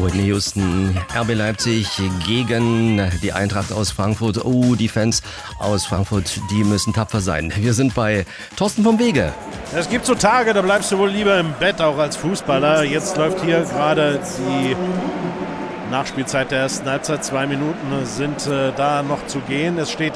Whitney Houston, RB Leipzig gegen die Eintracht aus Frankfurt. Oh, die Fans aus Frankfurt, die müssen tapfer sein. Wir sind bei Thorsten vom Wege. Es gibt so Tage, da bleibst du wohl lieber im Bett, auch als Fußballer. Jetzt läuft hier gerade die Nachspielzeit der ersten Halbzeit. 2 Minuten sind da noch zu gehen. Es steht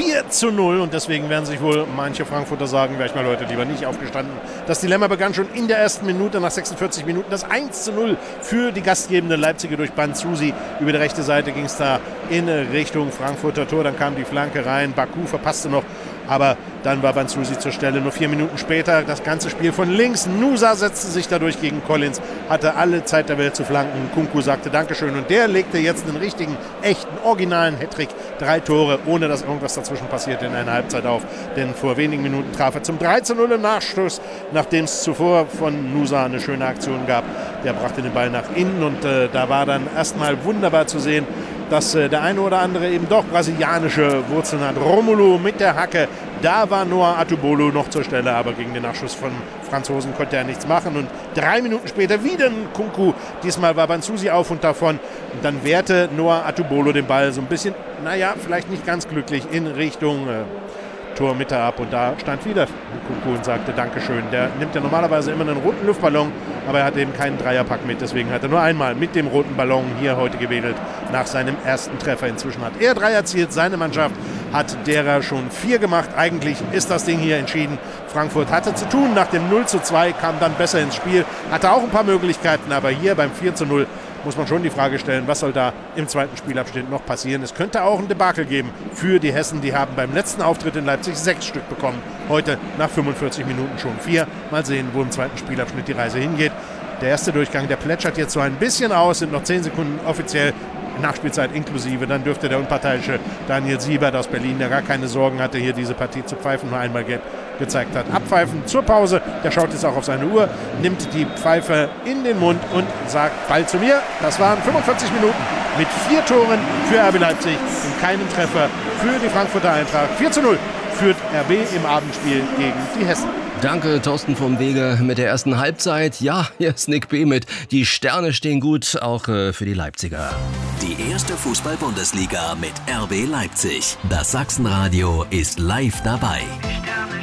4:0 und deswegen werden sich wohl manche Frankfurter sagen, wäre ich mal heute lieber nicht aufgestanden. Das Dilemma begann schon in der ersten Minute, nach 46 Minuten. Das 1:0 für die gastgebende Leipziger durch Banzusi. Über die rechte Seite ging es da in Richtung Frankfurter Tor. Dann kam die Flanke rein. Baku verpasste noch, aber dann war Banzusi zur Stelle. Nur 4 Minuten später das ganze Spiel von links. Nusa setzte sich dadurch gegen Collins, hatte alle Zeit der Welt zu flanken. Kunku sagte Dankeschön und der legte jetzt einen richtigen, echten, originalen Hattrick. 3 Tore, ohne dass irgendwas dazwischen passierte in einer Halbzeit auf. Denn vor wenigen Minuten traf er zum 3:0 im Nachstoß, nachdem es zuvor von Nusa eine schöne Aktion gab. Der brachte den Ball nach innen und da war dann erstmal wunderbar zu sehen, dass der eine oder andere eben doch brasilianische Wurzeln hat. Romulo mit der Hacke, da war Noah Atubolo noch zur Stelle, aber gegen den Nachschuss von Franzosen konnte er nichts machen. Und 3 Minuten später wieder ein Kunku, diesmal war Banzusi auf und davon. Und dann wehrte Noah Atubolo den Ball so ein bisschen, naja, vielleicht nicht ganz glücklich, in Richtung Tormitte ab. Und da stand wieder Kunku und sagte Dankeschön. Der nimmt ja normalerweise immer einen roten Luftballon, aber er hat eben keinen Dreierpack mit. Deswegen hat er nur einmal mit dem roten Ballon hier heute gewedelt nach seinem ersten Treffer. Inzwischen hat er 3 erzielt, seine Mannschaft hat derer schon 4 gemacht. Eigentlich ist das Ding hier entschieden. Frankfurt hatte zu tun. Nach dem 0:2 kam dann besser ins Spiel. Hatte auch ein paar Möglichkeiten, aber hier beim 4:0 muss man schon die Frage stellen, was soll da im zweiten Spielabschnitt noch passieren. Es könnte auch ein Debakel geben für die Hessen. Die haben beim letzten Auftritt in Leipzig 6 Stück bekommen. Heute nach 45 Minuten schon 4. Mal sehen, wo im zweiten Spielabschnitt die Reise hingeht. Der erste Durchgang, der plätschert jetzt so ein bisschen aus. Sind noch 10 Sekunden offiziell Nachspielzeit inklusive. Dann dürfte der unparteiische Daniel Siebert aus Berlin, der gar keine Sorgen hatte, hier diese Partie zu pfeifen, nur einmal gelb gezeigt hat. Abpfeifen zur Pause. Der schaut jetzt auch auf seine Uhr, nimmt die Pfeife in den Mund und sagt Ball zu mir. Das waren 45 Minuten mit 4 Toren für RB Leipzig und keinen Treffer für die Frankfurter Eintracht. 4:0 führt RB im Abendspiel gegen die Hessen. Danke, Thorsten vom Wege mit der ersten Halbzeit. Ja, hier ist Nick B. mit Die Sterne stehen gut, auch für die Leipziger. Die erste Fußball-Bundesliga mit RB Leipzig. Das Sachsenradio ist live dabei.